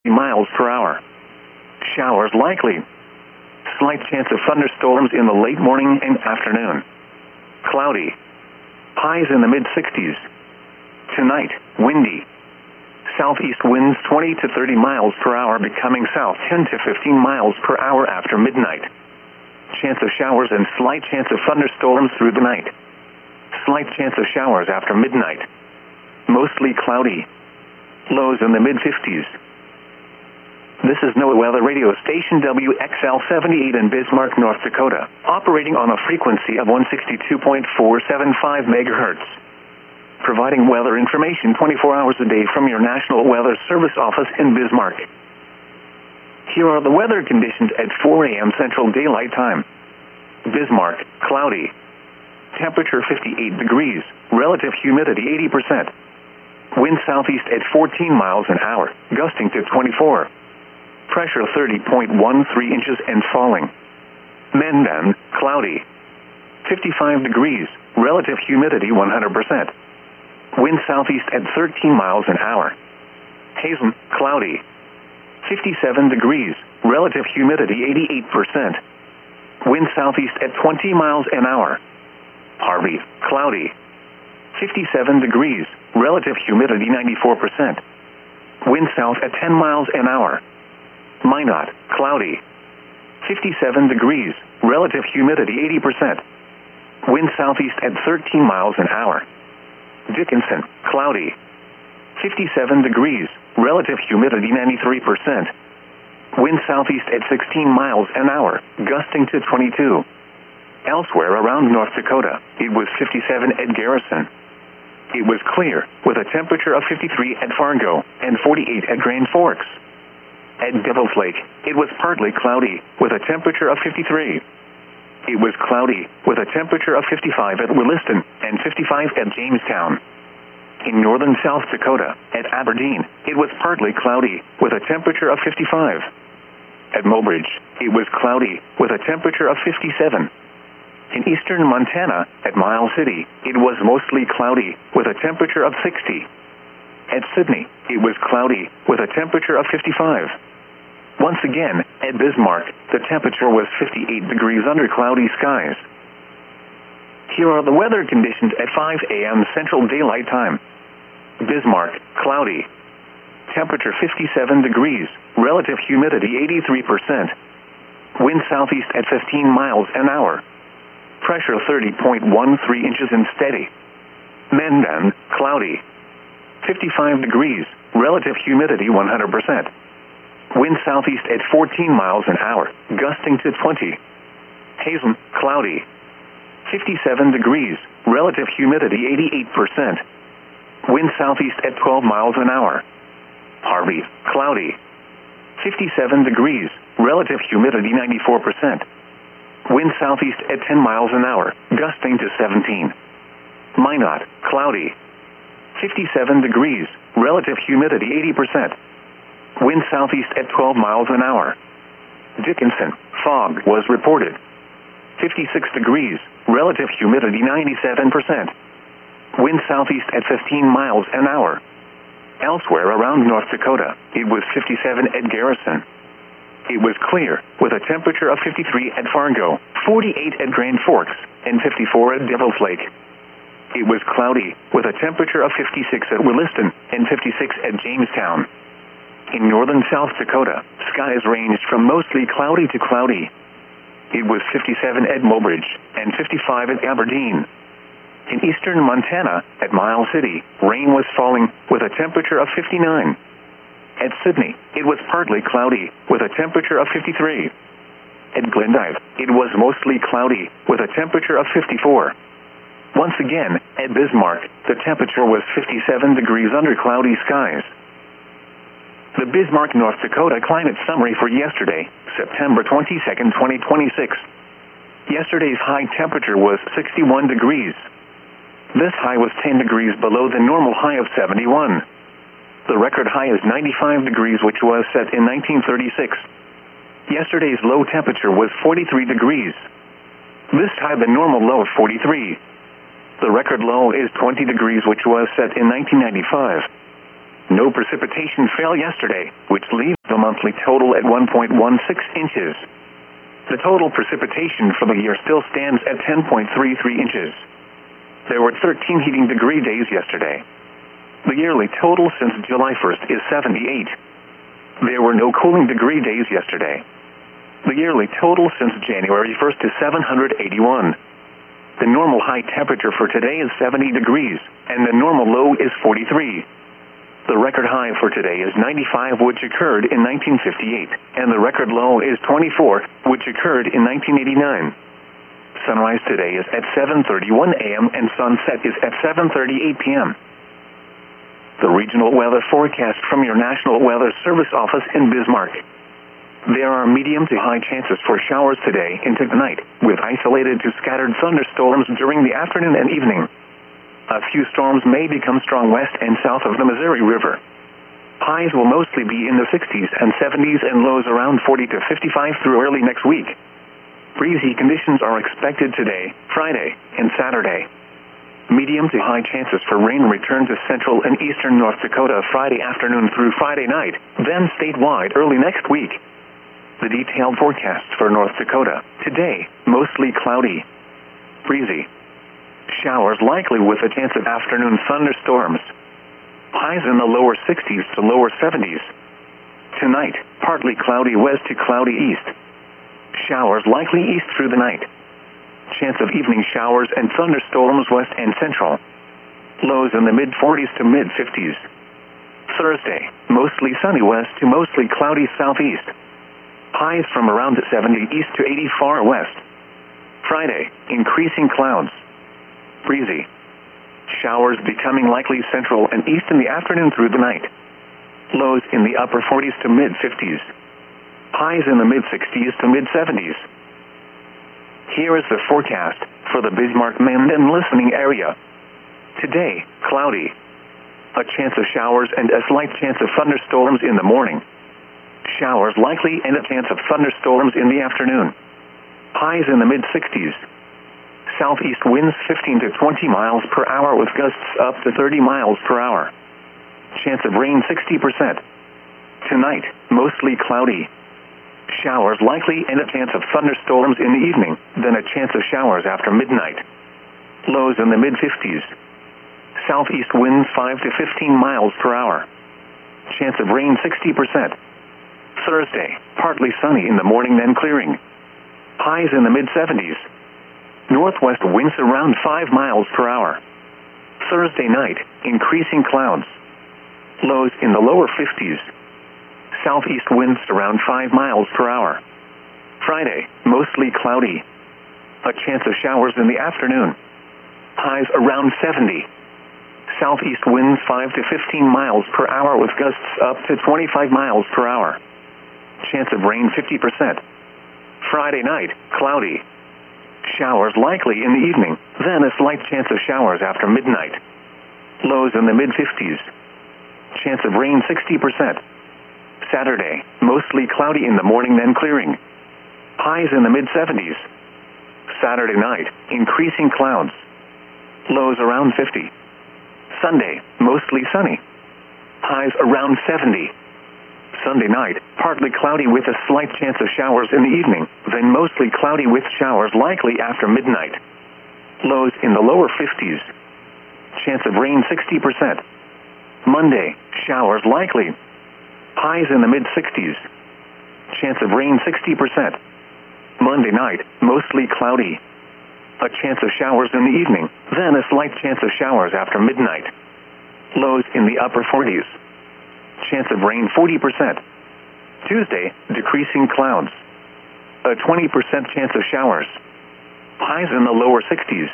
miles per hour. Showers likely. Slight chance of thunderstorms in the late morning and afternoon. Cloudy. Highs in the mid-60s. Tonight, windy. Southeast winds 20 to 30 miles per hour, becoming south 10 to 15 miles per hour after midnight. Chance of showers and slight chance of thunderstorms through the night. Slight chance of showers after midnight. Mostly cloudy. Lows in the mid-50s. This is NOAA Weather Radio Station WXL-78 in Bismarck, North Dakota, operating on a frequency of 162.475 megahertz. Providing weather information 24 hours a day from your National Weather Service office in Bismarck. Here are the weather conditions at 4 a.m. Central Daylight Time. Bismarck, cloudy. Temperature 58 degrees, relative humidity 80%. Wind southeast at 14 miles an hour, gusting to 24. Pressure 30.13 inches and falling. Mendon, cloudy. 55 degrees, relative humidity 100%. Wind southeast at 13 miles an hour. Hazen, cloudy. 57 degrees, relative humidity 88%. Wind southeast at 20 miles an hour. Harvey, cloudy. 57 degrees, relative humidity 94%. Wind south at 10 miles an hour. Minot, cloudy. 57 degrees, relative humidity 80%. Wind southeast at 13 miles an hour. Dickinson, cloudy. 57 degrees, relative humidity 93%. Wind southeast at 16 miles an hour, gusting to 22. Elsewhere around North Dakota, it was 57 at Garrison. It was clear, with a temperature of 53 at Fargo and 48 at Grand Forks. At Devil's Lake, it was partly cloudy, with a temperature of 53. It was cloudy, with a temperature of 55 at Williston and 55 at Jamestown. In northern South Dakota, at Aberdeen, it was partly cloudy, with a temperature of 55. At Mobridge, it was cloudy, with a temperature of 57. In eastern Montana, at Miles City, it was mostly cloudy, with a temperature of 60. At Sydney, it was cloudy, with a temperature of 55. Once again, at Bismarck, the temperature was 58 degrees under cloudy skies. Here are the weather conditions at 5 a.m. Central Daylight Time. Bismarck, cloudy. Temperature 57 degrees, relative humidity 83%. Wind southeast at 15 miles an hour. Pressure 30.13 inches and steady. Mendon, cloudy. 55 degrees, relative humidity 100%. Wind southeast at 14 miles an hour, gusting to 20. Hazen, cloudy. 57 degrees, relative humidity 88%. Wind southeast at 12 miles an hour. Harvey, cloudy. 57 degrees, relative humidity 94%. Wind southeast at 10 miles an hour, gusting to 17. Minot, cloudy. 57 degrees, relative humidity 80%. Wind southeast at 12 miles an hour. Dickinson, fog was reported. 56 degrees, relative humidity 97%. Wind southeast at 15 miles an hour. Elsewhere around North Dakota, it was 57 at Garrison. It was clear, with a temperature of 53 at Fargo, 48 at Grand Forks, and 54 at Devil's Lake. It was cloudy, with a temperature of 56 at Williston and 56 at Jamestown. In northern South Dakota, skies ranged from mostly cloudy to cloudy. It was 57 at Mobridge and 55 at Aberdeen. In eastern Montana, at Miles City, rain was falling, with a temperature of 59. At Sydney, it was partly cloudy, with a temperature of 53. At Glendive, it was mostly cloudy, with a temperature of 54. Once again, at Bismarck, the temperature was 57 degrees under cloudy skies. The Bismarck, North Dakota climate summary for yesterday, September 22, 2026. Yesterday's high temperature was 61 degrees. This high was 10 degrees below the normal high of 71. The record high is 95 degrees, which was set in 1936. Yesterday's low temperature was 43 degrees. This tied the normal low of 43. The record low is 20 degrees, which was set in 1995. No precipitation fell yesterday, which leaves monthly total at 1.16 inches. The total precipitation for the year still stands at 10.33 inches. There were 13 heating degree days yesterday. The yearly total since July 1st is 78. There were no cooling degree days yesterday. The yearly total since January 1st is 781. The normal high temperature for today is 70 degrees, and the normal low is 43. The record high for today is 95, which occurred in 1958, and the record low is 24, which occurred in 1989. Sunrise today is at 7:31 a.m. and sunset is at 7:38 p.m. The regional weather forecast from your National Weather Service office in Bismarck. There are medium to high chances for showers today into the night, with isolated to scattered thunderstorms during the afternoon and evening. A few storms may become strong west and south of the Missouri River. Highs will mostly be in the 60s and 70s and lows around 40 to 55 through early next week. Breezy conditions are expected today, Friday, and Saturday. Medium to high chances for rain return to central and eastern North Dakota Friday afternoon through Friday night, then statewide early next week. The detailed forecast for North Dakota. Today, mostly cloudy. Breezy. Showers likely with a chance of afternoon thunderstorms. Highs in the lower 60s to lower 70s. Tonight, partly cloudy west to cloudy east. Showers likely east through the night. Chance of evening showers and thunderstorms west and central. Lows in the mid-40s to mid-50s. Thursday, mostly sunny west to mostly cloudy southeast. Highs from around 70 east to 80 far west. Friday, increasing clouds. Breezy. Showers becoming likely central and east in the afternoon through the night. Lows in the upper 40s to mid-50s. Highs in the mid-60s to mid-70s. Here is the forecast for the Bismarck-Mandan listening area. Today, cloudy. A chance of showers and a slight chance of thunderstorms in the morning. Showers likely and a chance of thunderstorms in the afternoon. Highs in the mid-60s. Southeast winds 15 to 20 miles per hour with gusts up to 30 miles per hour. Chance of rain 60%. Tonight, mostly cloudy. Showers likely and a chance of thunderstorms in the evening, then a chance of showers after midnight. Lows in the mid-50s. Southeast winds 5 to 15 miles per hour. Chance of rain 60%. Thursday, partly sunny in the morning then clearing. Highs in the mid-70s. Northwest winds around 5 miles per hour. Thursday night, increasing clouds. Lows in the lower 50s. Southeast winds around 5 miles per hour. Friday, mostly cloudy. A chance of showers in the afternoon. Highs around 70. Southeast winds 5 to 15 miles per hour with gusts up to 25 miles per hour. Chance of rain 50%. Friday night, cloudy. Showers likely in the evening, then a slight chance of showers after midnight. Lows in the mid-50s. Chance of rain 60%. Saturday, mostly cloudy in the morning then clearing. Highs in the mid-70s. Saturday night, increasing clouds. Lows around 50. Sunday, mostly sunny. Highs around 70. Sunday night, partly cloudy with a slight chance of showers in the evening, then mostly cloudy with showers likely after midnight. Lows in the lower 50s. Chance of rain 60%. Monday, showers likely. Highs in the mid-60s. Chance of rain 60%. Monday night, mostly cloudy. A chance of showers in the evening, then a slight chance of showers after midnight. Lows in the upper 40s. Chance of rain 40%. Tuesday, decreasing clouds. A 20% chance of showers. Highs in the lower 60s.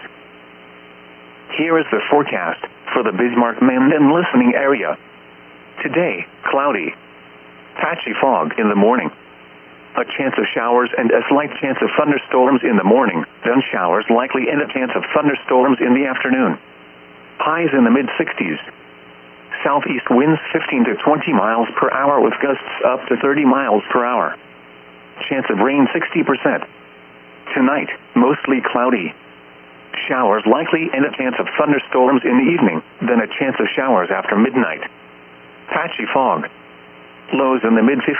Here is the forecast for the Bismarck-Mandan listening area. Today, cloudy. Patchy fog in the morning. A chance of showers and a slight chance of thunderstorms in the morning, then showers likely and a chance of thunderstorms in the afternoon. Highs in the mid-60s. Southeast winds 15 to 20 miles per hour with gusts up to 30 miles per hour. Chance of rain 60%. Tonight, mostly cloudy. Showers likely and a chance of thunderstorms in the evening, then a chance of showers after midnight. Patchy fog. Lows in the mid-50s.